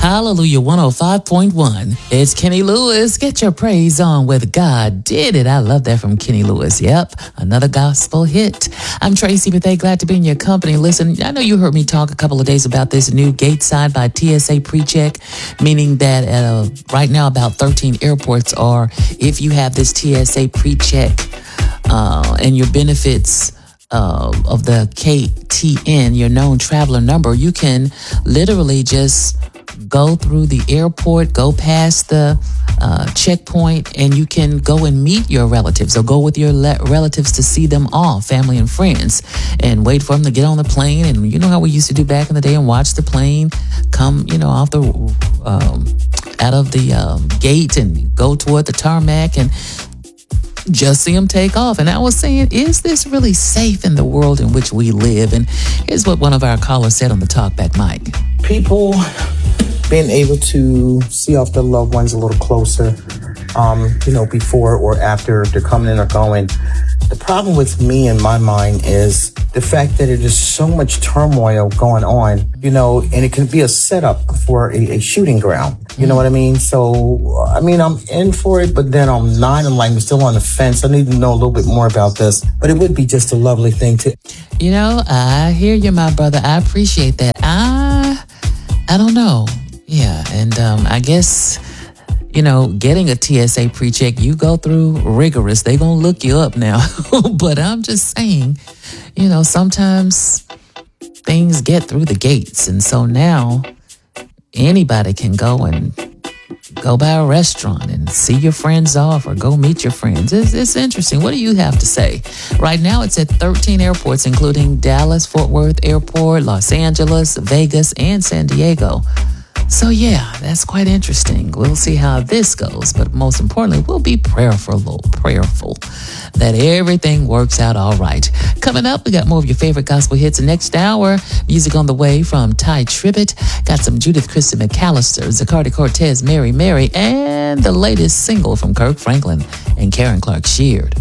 Hallelujah 105.1. It's Kenny Lewis. Get your praise on with God Did It. I love that from Kenny Lewis. Yep, another gospel hit. I'm Tracy Bethea, glad to be in your company. Listen, I know you heard me talk a couple of days about this new Gateside by TSA PreCheck, meaning that right now about 13 airports are, if you have this TSA PreCheck and your benefits of the KTN, your known traveler number, you can literally just go through the airport, go past the checkpoint, and you can go and meet your relatives or go with your relatives to see them off, family and friends, and wait for them to get on the plane. And you know how we used to do back in the day and watch the plane come, off the out of the gate and go toward the tarmac and just see them take off. And I was saying, is this really safe in the world in which we live? And here's what one of our callers said on the Talkback mic. People being able to see off their loved ones a little closer, before or after they're coming in or going. The problem with me in my mind is the fact that there's so much turmoil going on, and it can be a setup for a shooting ground. You know what I mean? So, I'm in for it, but then I'm not. I'm still on the fence. I need to know a little bit more about this, but it would be just a lovely thing to. I hear you, my brother. I appreciate that. I don't know. Yeah. And, I guess, getting a TSA PreCheck, you go through rigorous. They gonna look you up now. But I'm just saying, sometimes things get through the gates. And so now anybody can go and go by a restaurant and see your friends off or go meet your friends. It's interesting. What do you have to say? Right now it's at 13 airports, including Dallas, Fort Worth Airport, Los Angeles, Vegas, and San Diego. So yeah, that's quite interesting. We'll see how this goes, but most importantly, we'll be prayerful that everything works out all right. Coming up, we got more of your favorite gospel hits next hour. Music on the way from Ty Tribbett. Got some Judith Christie McAllister, Zaccardi Cortez, Mary Mary, and the latest single from Kirk Franklin and Karen Clark Sheard.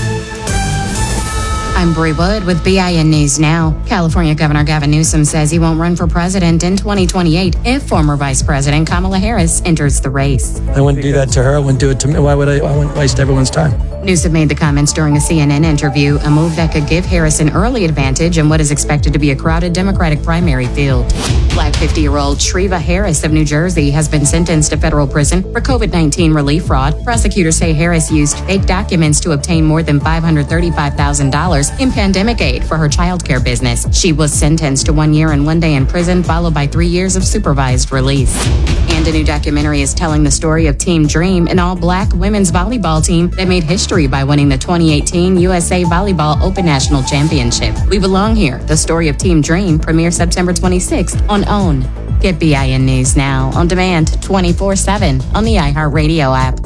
I'm Bree Wood with BIN News Now. California Governor Gavin Newsom says he won't run for president in 2028 if former Vice President Kamala Harris enters the race. I wouldn't do that to her. I wouldn't do it to me. Why would I? I wouldn't waste everyone's time. Newsom made the comments during a CNN interview, a move that could give Harris an early advantage in what is expected to be a crowded Democratic primary field. Black 50-year-old Shreva Harris of New Jersey has been sentenced to federal prison for COVID-19 relief fraud. Prosecutors say Harris used fake documents to obtain more than $535,000 in pandemic aid for her childcare business. She was sentenced to 1 year and 1 day in prison, followed by 3 years of supervised release. And a new documentary is telling the story of Team Dream, an all-black women's volleyball team that made history by winning the 2018 USA Volleyball Open National Championship. We Belong Here, the story of Team Dream, premieres September 26th on OWN. Get BIN News Now on demand 24/7 on the iHeartRadio app.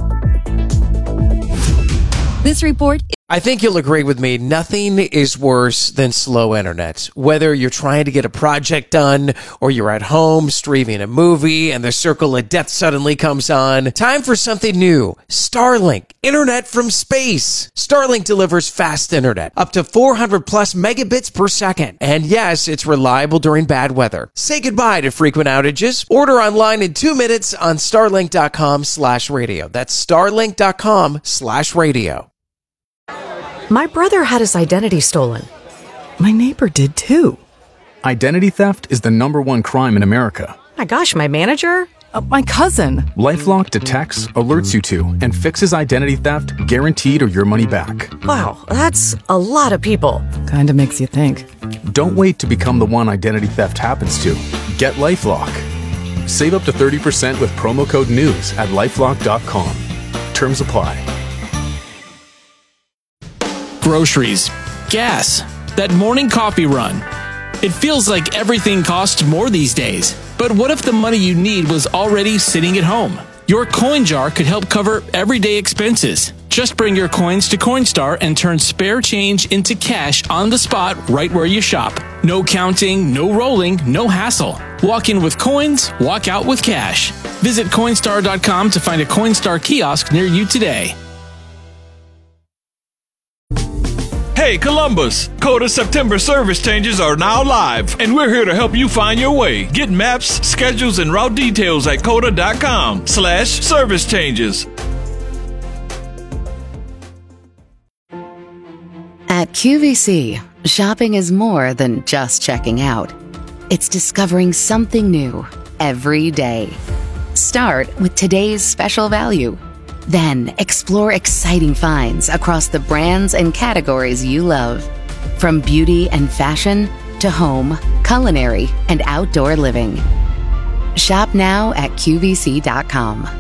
This report. I think you'll agree with me, nothing is worse than slow internet. Whether you're trying to get a project done or you're at home streaming a movie and the circle of death suddenly comes on, time for something new. Starlink, internet from space. Starlink delivers fast internet, up to 400 plus megabits per second. And yes, it's reliable during bad weather. Say goodbye to frequent outages. Order online in 2 minutes on starlink.com/radio. That's starlink.com/radio. My brother had his identity stolen. My neighbor did too. Identity theft is the #1 crime in America. My gosh, my manager? My cousin. LifeLock detects, alerts you to, and fixes identity theft guaranteed or your money back. Wow, that's a lot of people. Kinda makes you think. Don't wait to become the one identity theft happens to. Get LifeLock. Save up to 30% with promo code NEWS at LifeLock.com. Terms apply. Groceries, gas, that morning coffee run. It feels like everything costs more these days. But what if the money you need was already sitting at home? Your coin jar could help cover everyday expenses. Just bring your coins to Coinstar and turn spare change into cash on the spot right where you shop. No counting, no rolling, no hassle. Walk in with coins, walk out with cash. Visit Coinstar.com to find a Coinstar kiosk near you today. Hey Columbus, Coda September service changes are now live, and we're here to help you find your way. Get maps, schedules, and route details at coda.com/service changes. At QVC, shopping is more than just checking out. It's discovering something new every day. Start with today's special value. Then explore exciting finds across the brands and categories you love. From beauty and fashion to home, culinary, and outdoor living. Shop now at QVC.com.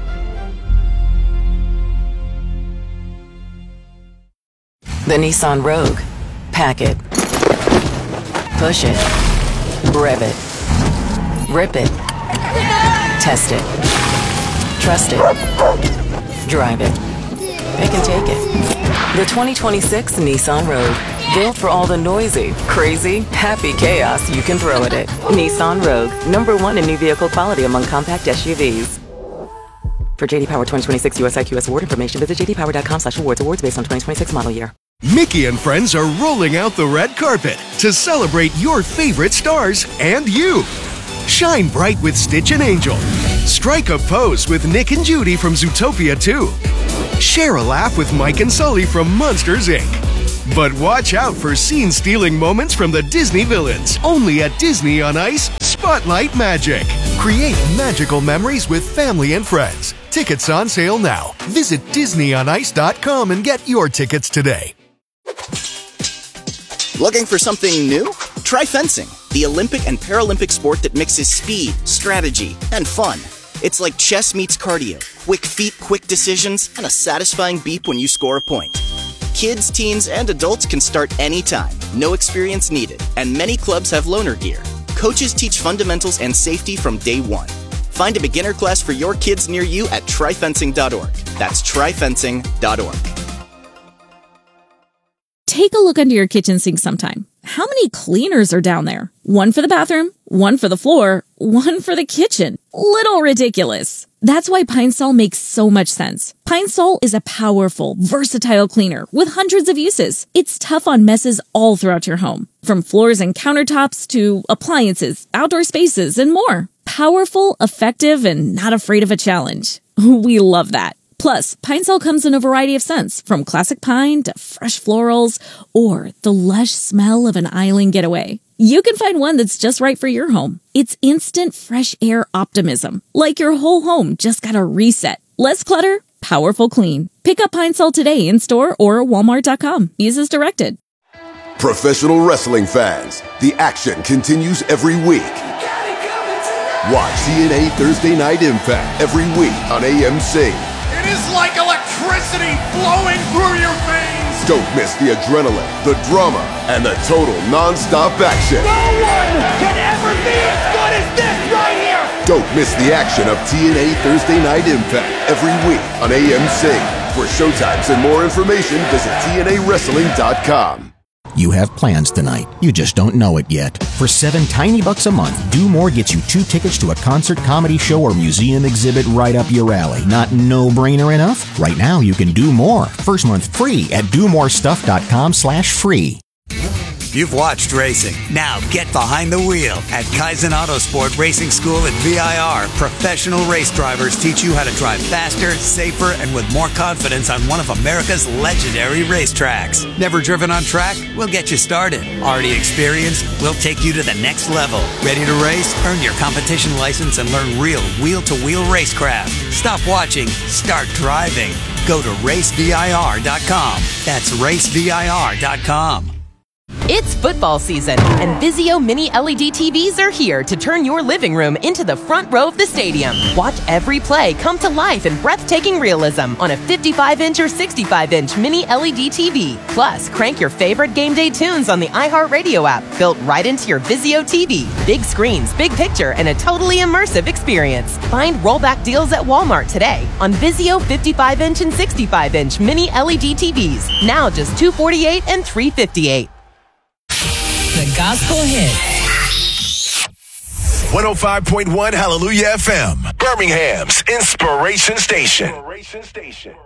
The Nissan Rogue. Pack it. Push it. Rev it. Rip it. Test it. Trust it. Drive it. Pick and take it. The 2026 Nissan Rogue. Built for all the noisy, crazy, happy chaos you can throw at it. Nissan Rogue. #1 in new vehicle quality among compact SUVs. For JD Power 2026 US IQS award information, visit jdpower.com/awards. Awards based on 2026 model year. Mickey and friends are rolling out the red carpet to celebrate your favorite stars and you. Shine bright with Stitch and Angel. Strike a pose with Nick and Judy from Zootopia 2. Share a laugh with Mike and Sully from Monsters, Inc. But watch out for scene-stealing moments from the Disney villains. Only at Disney on Ice, Spotlight Magic. Create magical memories with family and friends. Tickets on sale now. Visit DisneyOnIce.com and get your tickets today. Looking for something new? Try fencing, the Olympic and Paralympic sport that mixes speed, strategy, and fun. It's like chess meets cardio. Quick feet, quick decisions, and a satisfying beep when you score a point. Kids, teens, and adults can start anytime. No experience needed. And many clubs have loaner gear. Coaches teach fundamentals and safety from day one. Find a beginner class for your kids near you at tryfencing.org. That's tryfencing.org. Take a look under your kitchen sink sometime. How many cleaners are down there? One for the bathroom, one for the floor, one for the kitchen. Little ridiculous. That's why Pine Sol makes so much sense. Pine Sol is a powerful, versatile cleaner with hundreds of uses. It's tough on messes all throughout your home, from floors and countertops to appliances, outdoor spaces, and more. Powerful, effective, and not afraid of a challenge. We love that. Plus, Pine Sol comes in a variety of scents, from classic pine to fresh florals, or the lush smell of an island getaway. You can find one that's just right for your home. It's instant fresh air optimism, like your whole home just got a reset. Less clutter, powerful clean. Pick up Pine Sol today in store or Walmart.com. Use as directed. Professional wrestling fans, the action continues every week. Watch TNA Thursday Night Impact every week on AMC. It is like electricity flowing through your veins. Don't miss the adrenaline, the drama, and the total non-stop action. No one can ever be as good as this right here. Don't miss the action of TNA Thursday Night Impact every week on AMC. For showtimes and more information, visit TNAWrestling.com. You have plans tonight. You just don't know it yet. For $7 tiny bucks a month, Do More gets you 2 tickets to a concert, comedy show, or museum exhibit right up your alley. Not no-brainer enough? Right now, you can do more. First month free at domorestuff.com/free. You've watched racing. Now get behind the wheel. At Kaizen Autosport Racing School at VIR, professional race drivers teach you how to drive faster, safer, and with more confidence on one of America's legendary racetracks. Never driven on track? We'll get you started. Already experienced? We'll take you to the next level. Ready to race? Earn your competition license and learn real wheel-to-wheel racecraft. Stop watching. Start driving. Go to racevir.com. That's racevir.com. It's football season, and Vizio Mini LED TVs are here to turn your living room into the front row of the stadium. Watch every play come to life in breathtaking realism on a 55-inch or 65-inch Mini LED TV. Plus, crank your favorite game day tunes on the iHeartRadio app, built right into your Vizio TV. Big screens, big picture, and a totally immersive experience. Find rollback deals at Walmart today on Vizio 55-inch and 65-inch Mini LED TVs. Now just $248 and $358. The Gospel Hit. 105.1 Hallelujah FM, Birmingham's Inspiration Station.